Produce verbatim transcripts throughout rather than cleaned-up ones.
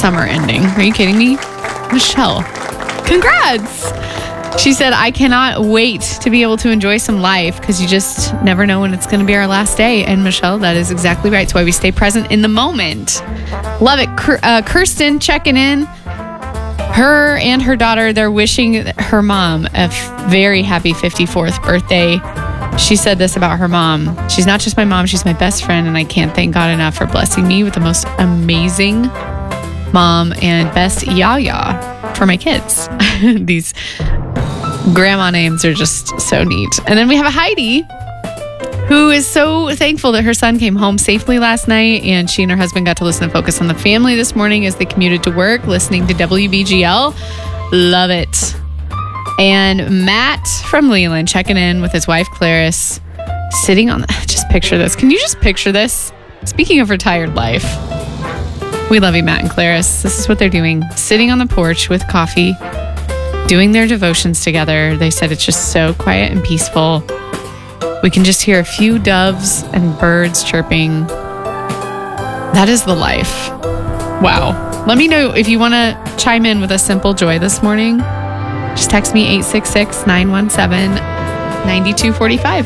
summer ending. Are you kidding me? Michelle, congrats. She said, I cannot wait to be able to enjoy some life because you just never know when it's going to be our last day. And Michelle, that is exactly right. It's why we stay present in the moment. Love it. Uh, Kirsten checking in. Her and her daughter, they're wishing her mom a f- very happy fifty-fourth birthday. She said this about her mom. She's not just my mom, she's my best friend, and I can't thank God enough for blessing me with the most amazing mom and best yaya for my kids. These grandma names are just so neat. And then we have a Heidi who is so thankful that her son came home safely last night, and she and her husband got to listen to Focus on the Family this morning as they commuted to work, listening to W B G L. Love it. And Matt from Leland checking in with his wife, Clarice, sitting on the, just picture this. Can you just picture this? Speaking of retired life, we love you, Matt and Clarice. This is what they're doing. Sitting on the porch with coffee, doing their devotions together. They said it's just so quiet and peaceful. We can just hear a few doves and birds chirping. That is the life. Wow. Let me know if you want to chime in with a simple joy this morning. Just text me eight six six, nine one seven, nine two four five.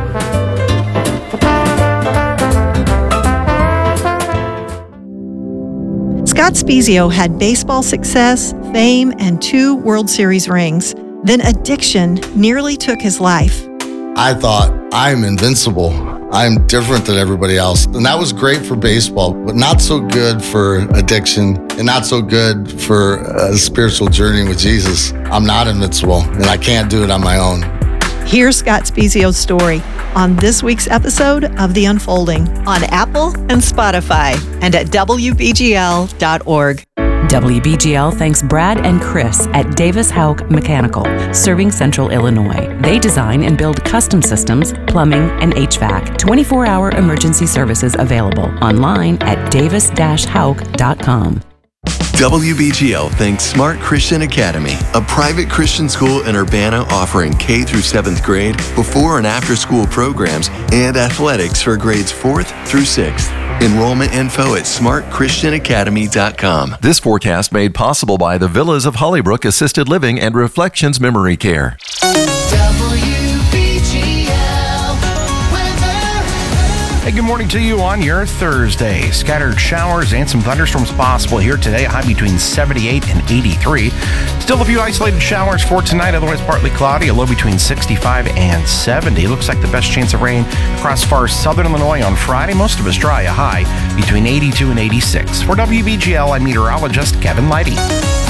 Scott Spiezio had baseball success, fame, and two World Series rings. Then addiction nearly took his life. I thought, I'm invincible. I'm different than everybody else. And that was great for baseball, but not so good for addiction and not so good for a spiritual journey with Jesus. I'm not invincible, and I can't do it on my own. Here's Scott Spiezio's story on this week's episode of The Unfolding on Apple and Spotify and at W B G L dot org. W B G L thanks Brad and Chris at Davis Houck Mechanical, serving Central Illinois. They design and build custom systems, plumbing, and H V A C. twenty-four hour emergency services available online at davis dash houck dot com. W B G L thanks Smart Christian Academy, a private Christian school in Urbana offering K through seventh grade, before and after school programs, and athletics for grades fourth through sixth. Enrollment info at smart christian academy dot com. This forecast made possible by the Villas of Hollybrook Assisted Living and Reflections Memory Care. Hey, good morning to you on your Thursday. Scattered showers and some thunderstorms possible here today, a high between seventy-eight and eighty-three. Still a few isolated showers for tonight, otherwise partly cloudy, a low between sixty-five and seventy. Looks like the best chance of rain across far southern Illinois on Friday. Most of us dry, a high between eighty-two and eighty-six. For W B G L, I'm meteorologist Kevin Leidy.